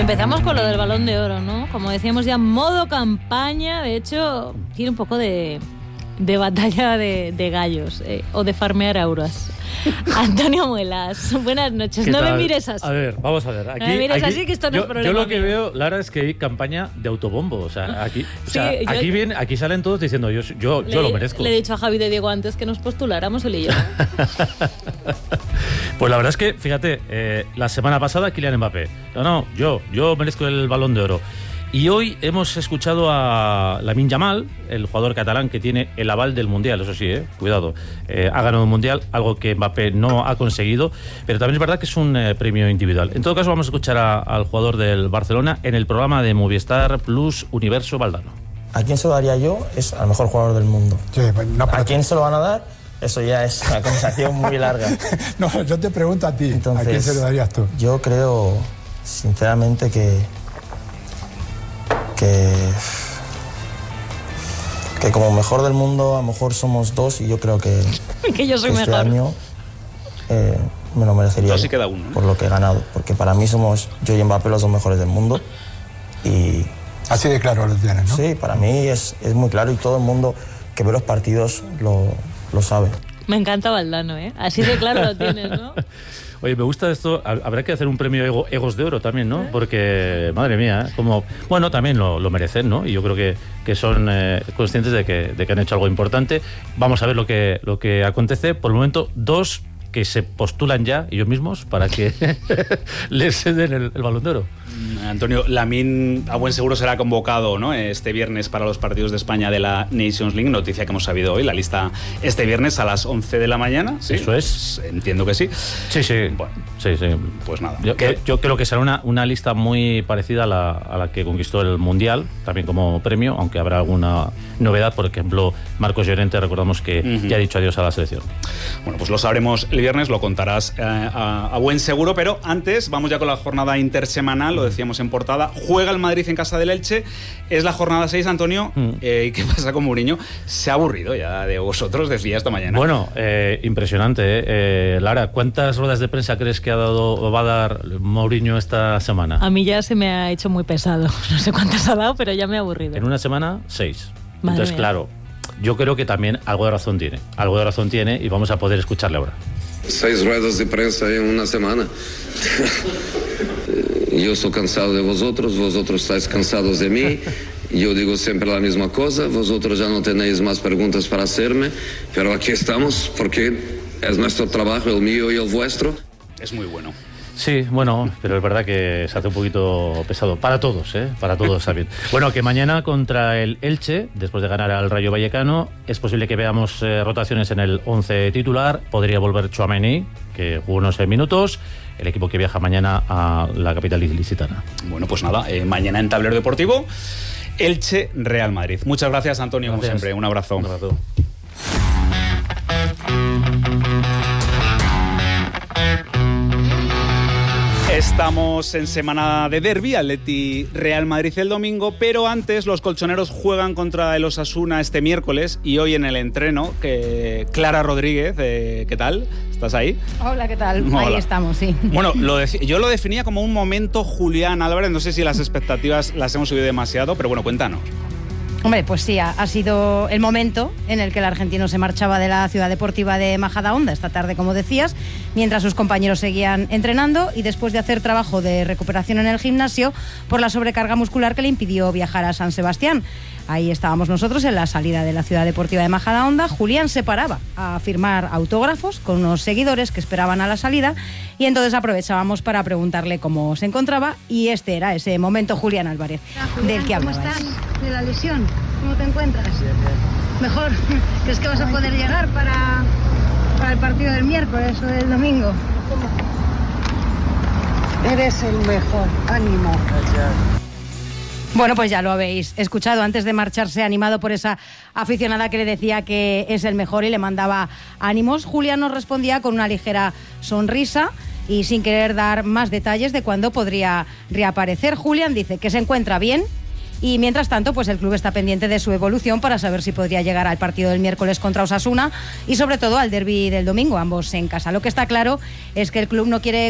empezamos con lo del Balón de Oro, ¿no? Como decíamos ya, modo campaña. De hecho, tiene un poco de batalla de gallos o de farmear auras. Antonio Muelas, buenas noches. No me mires así. A ver, vamos a ver. Aquí, no me mires así, que esto no es problema. Yo lo que mío. veo, Lara, es que hay campaña de autobombo. O sea, aquí, Sí, aquí salen todos diciendo yo lo merezco. Le he dicho a Javi de Diego antes que nos postuláramos él y yo. Pues la verdad es que, fíjate, la semana pasada Kylian Mbappé. No, yo merezco el Balón de Oro. Y hoy hemos escuchado a Lamine Yamal, el jugador catalán que tiene el aval del Mundial, eso sí, cuidado, ha ganado un Mundial, algo que Mbappé no ha conseguido, pero también es verdad que es un premio individual. En todo caso, vamos a escuchar al jugador del Barcelona en el programa de Movistar Plus Universo Valdano. ¿A quién se lo daría yo? Es al mejor jugador del mundo. Sí, no, ¿A quién se lo van a dar? Eso ya es una conversación muy larga. No, yo te pregunto a ti. Entonces, ¿a quién se lo darías tú? Yo creo, sinceramente, que como mejor del mundo, a lo mejor somos dos y yo creo que yo soy este mejor. año me lo merecería sí queda uno, ¿eh? Por lo que he ganado. Porque para mí somos yo y Mbappé los dos mejores del mundo. Y así de claro lo tienes, ¿no? Sí, para mí es muy claro y todo el mundo que ve los partidos lo sabe. Me encanta Valdano, ¿eh? Así de claro lo tienes, ¿no? Oye, me gusta esto. Habrá que hacer un premio Egos de Oro también, ¿no? Porque, madre mía, como... Bueno, también lo merecen, ¿no? Y yo creo que son conscientes de que han hecho algo importante. Vamos a ver lo que acontece. Por el momento, dos que se postulan ya ellos mismos para que les ceden el Balón de Oro. Antonio, Lamine a buen seguro será convocado, ¿no?, este viernes para los partidos de España de la Nations League, noticia que hemos sabido hoy, la lista este viernes a las 11 de la mañana. ¿Sí? Eso es. Entiendo que sí. Sí. Bueno, sí. Pues nada. Yo creo que será una lista muy parecida a la que conquistó el Mundial, también como premio, aunque habrá alguna novedad. Por ejemplo, Marcos Llorente, recordamos que ya ha dicho adiós a la selección. Bueno, pues lo sabremos el viernes, lo contarás a buen seguro, pero antes vamos ya con la jornada intersemanal, lo decíamos en portada. Juega el Madrid en casa del Elche, es la jornada 6, Antonio. ¿Y qué pasa con Mourinho? Se ha aburrido ya de vosotros, decía esta mañana. Bueno, impresionante, Lara, ¿cuántas ruedas de prensa crees que va a dar Mourinho esta semana? A mí ya se me ha hecho muy pesado. No sé cuántas ha dado, pero ya me ha aburrido. En una semana, 6. Madre Entonces, mía. claro, yo creo que también algo de razón tiene. Algo de razón tiene y vamos a poder escucharle ahora. 6 ruedas de prensa en una semana. Yo estoy cansado de vosotros estáis cansados de mí. Yo digo siempre la misma cosa, vosotros ya no tenéis más preguntas para hacerme, pero aquí estamos porque es nuestro trabajo, el mío y el vuestro. Es muy bueno. Sí, bueno, pero es verdad que se hace un poquito pesado. Para todos, para todos, David. Bueno, que mañana contra el Elche, después de ganar al Rayo Vallecano, es posible que veamos rotaciones en el 11 titular. Podría volver Tchouaméni, que jugó unos 6 minutos. El equipo que viaja mañana a la capital ilicitana. Bueno, pues nada, mañana en Tablero Deportivo, Elche, Real Madrid. Muchas gracias, Antonio, Gracias. como siempre. Un abrazo. Un abrazo. Estamos en semana de derbi, Atleti Real Madrid el domingo, pero antes los colchoneros juegan contra el Osasuna este miércoles y hoy en el entreno, que Clara Rodríguez, ¿qué tal? ¿Estás ahí? Hola, ¿qué tal? Hola. Ahí estamos, sí. Bueno, yo lo definía como un momento Julián Álvarez, no sé si las expectativas las hemos subido demasiado, pero bueno, cuéntanos. Hombre, pues sí, ha sido el momento en el que el argentino se marchaba de la ciudad deportiva de Majadahonda esta tarde, como decías, mientras sus compañeros seguían entrenando y después de hacer trabajo de recuperación en el gimnasio por la sobrecarga muscular que le impidió viajar a San Sebastián. Ahí estábamos nosotros en la salida de la ciudad deportiva de Majadahonda. Julián se paraba a firmar autógrafos con unos seguidores que esperaban a la salida y entonces aprovechábamos para preguntarle cómo se encontraba y este era ese momento Julián Álvarez, del que hablabas. ¿Cómo estás de la lesión? ¿Cómo te encuentras? Bien. ¿Mejor? ¿Crees que vas a poder llegar para el partido del miércoles o del domingo? Eres el mejor. Ánimo. Gracias. Bueno, pues ya lo habéis escuchado. Antes de marcharse, animado por esa aficionada que le decía que es el mejor y le mandaba ánimos, Julián nos respondía con una ligera sonrisa y sin querer dar más detalles de cuándo podría reaparecer. Julián dice que se encuentra bien y mientras tanto pues el club está pendiente de su evolución para saber si podría llegar al partido del miércoles contra Osasuna y sobre todo al derbi del domingo, ambos en casa. Lo que está claro es que el club no quiere